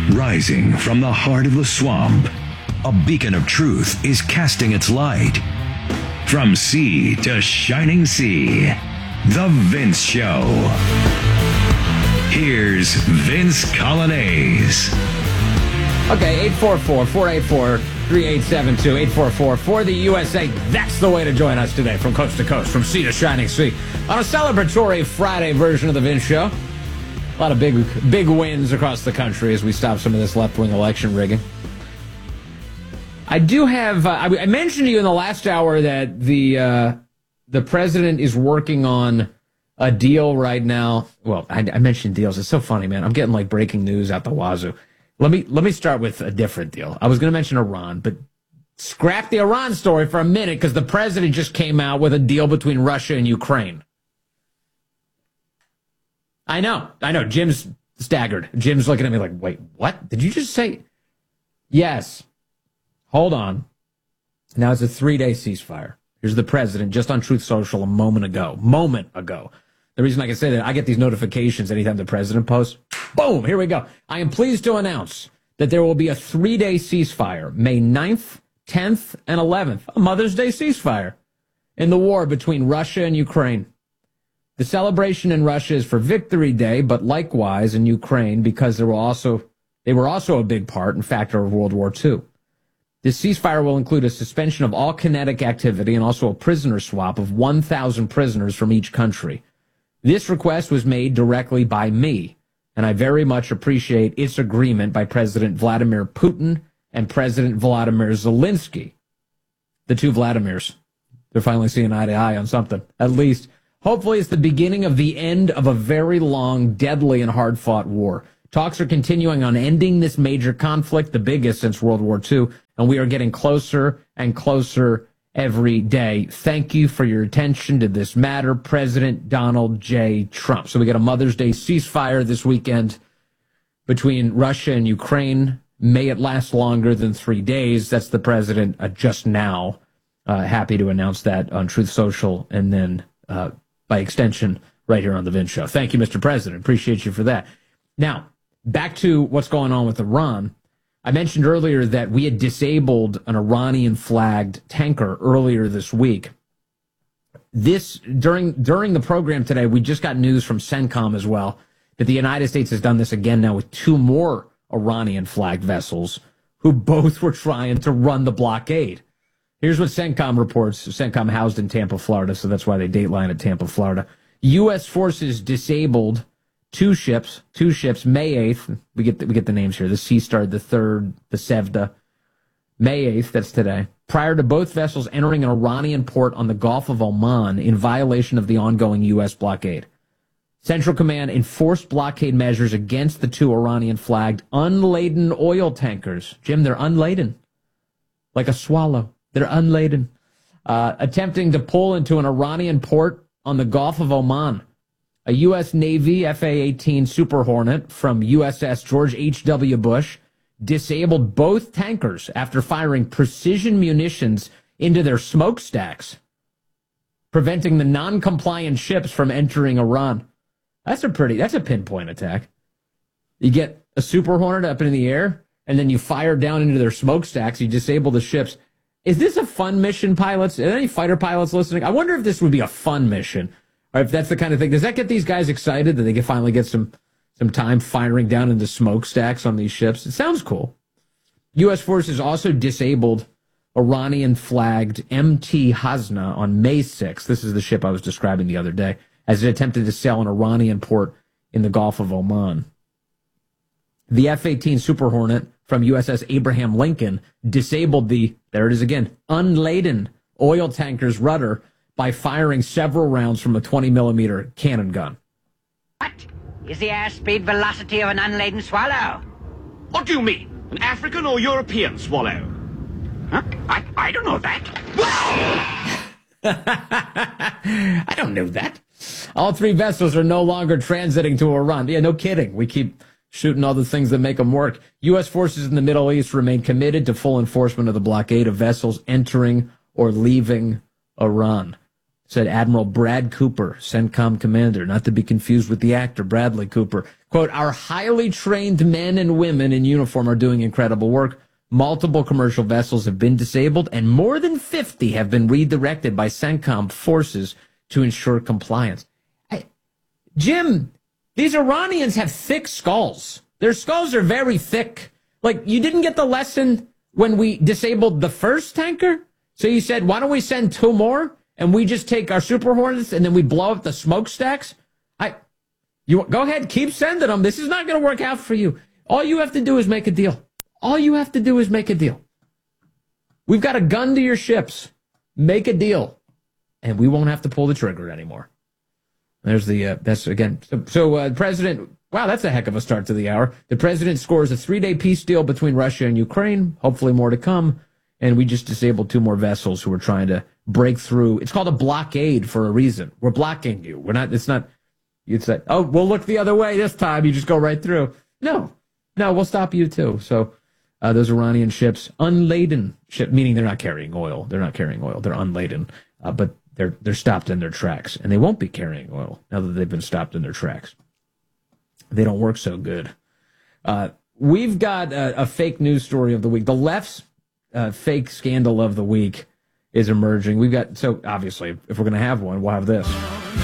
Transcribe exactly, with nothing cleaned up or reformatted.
Rising from the heart of the swamp, a beacon of truth is casting its light. From sea to shining sea, The Vince Show. Here's Vince Coglianese. Okay, eight four four, four eight four, three eight seven two, eight four four for the U S A. That's the way to join us today from coast to coast, from sea to shining sea, on a celebratory Friday version of The Vince Show. A lot of big, big wins across the country as we stop some of this left-wing election rigging. I do have, uh, I, I mentioned to you in the last hour that the uh, the president is working on a deal right now. Well, I, I mentioned deals. It's so funny, man. I'm getting like breaking news out the wazoo. Let me let me start with a different deal. I was going to mention Iran, but scrap the Iran story for a minute because the president just came out with a deal between Russia and Ukraine. I know, I know. Jim's staggered. Jim's looking at me like, wait, what? Did you just say? Yes. Hold on. Now it's a three-day ceasefire. Here's the president just on Truth Social a moment ago. Moment ago. The reason I can say that, I get these notifications anytime the president posts. Boom, here we go. I am pleased to announce that there will be a three-day ceasefire, May ninth, tenth, and eleventh, a Mother's Day ceasefire in the war between Russia and Ukraine. The celebration in Russia is for Victory Day, but likewise in Ukraine because there were also they were also a big part and factor of World War Two. This ceasefire will include a suspension of all kinetic activity and also a prisoner swap of one thousand prisoners from each country. This request was made directly by me, and I very much appreciate its agreement by President Vladimir Putin and President Vladimir Zelensky. The two Vladimirs. They're finally seeing eye to eye on something, at least. Hopefully it's the beginning of the end of a very long, deadly, and hard-fought war. Talks are continuing on ending this major conflict, the biggest since World War Two, and we are getting closer and closer every day. Thank you for your attention to this matter, President Donald J. Trump. So we got a Mother's Day ceasefire this weekend between Russia and Ukraine. May it last longer than three days. That's the president uh, just now. Uh, happy to announce that on Truth Social and then uh, by extension right here on The Vince Show. Thank you, Mister President. Appreciate you for that. Now, back to what's going on with Iran. I mentioned earlier that we had disabled an Iranian-flagged tanker earlier this week. This during during the program today, we just got news from CENTCOM as well that the United States has done this again now with two more Iranian-flagged vessels who both were trying to run the blockade. Here's what CENTCOM reports. CENTCOM housed in Tampa, Florida, so that's why they dateline at Tampa, Florida. U S forces disabled Two ships, two ships, May eighth. We get the, we get the names here. The Sea Star, the third, the Sevda. May eighth, that's today. Prior to both vessels entering an Iranian port on the Gulf of Oman in violation of the ongoing U S blockade. Central Command enforced blockade measures against the two Iranian-flagged unladen oil tankers. Jim, they're unladen. Like a swallow. They're unladen. Uh, attempting to pull into an Iranian port on the Gulf of Oman. A U S Navy F A eighteen Super Hornet from U S S George H W. Bush disabled both tankers after firing precision munitions into their smokestacks, preventing the non-compliant ships from entering Iran. That's a pretty, that's a pinpoint attack. You get a Super Hornet up in the air, and then you fire down into their smokestacks, you disable the ships. Is this a fun mission, pilots? Are there any fighter pilots listening? I wonder if this would be a fun mission. Or if that's the kind of thing, does that get these guys excited that they can finally get some some time firing down into smokestacks on these ships? It sounds cool. U S forces also disabled Iranian-flagged M T Hasna on May sixth. This is the ship I was describing the other day, as it attempted to sail an Iranian port in the Gulf of Oman. The F eighteen Super Hornet from U S S Abraham Lincoln disabled the, there it is again, unladen oil tanker's rudder by firing several rounds from a twenty millimeter cannon gun. What is the airspeed velocity of an unladen swallow? What do you mean? An African or European swallow? Huh? I, I don't know that. I don't know that. All three vessels are no longer transiting to Iran. Yeah, no kidding. We keep shooting all the things that make them work. U S forces in the Middle East remain committed to full enforcement of the blockade of vessels entering or leaving Iran. said Admiral Brad Cooper, CENTCOM commander, not to be confused with the actor Bradley Cooper. Quote, our highly trained men and women in uniform are doing incredible work. Multiple commercial vessels have been disabled, and more than fifty have been redirected by CENTCOM forces to ensure compliance. I, Jim, these Iranians have thick skulls. Their skulls are very thick. Like, you didn't get the lesson when we disabled the first tanker? So you said, why don't we send two more? And we just take our Super Hornets and then we blow up the smokestacks? I, you go ahead, keep sending them. This is not going to work out for you. All you have to do is make a deal. All you have to do is make a deal. We've got a gun to your ships. Make a deal. And we won't have to pull the trigger anymore. There's the, uh, that's again. So, so uh, President, wow, that's a heck of a start to the hour. The president scores a three-day peace deal between Russia and Ukraine. Hopefully more to come. And we just disabled two more vessels who were trying to break through. It's called a blockade for a reason. We're blocking you. We're not, it's not, it's like, oh, we'll look the other way this time. You just go right through. No, no, we'll stop you too. So uh, those Iranian ships, unladen ship, meaning they're not carrying oil. They're not carrying oil. They're unladen, uh, but they're they're stopped in their tracks, and they won't be carrying oil now that they've been stopped in their tracks. They don't work so good. Uh, we've got a, a fake news story of the week. The left's uh, fake scandal of the week is emerging. We've got, so obviously, if we're going to have one, we'll have this.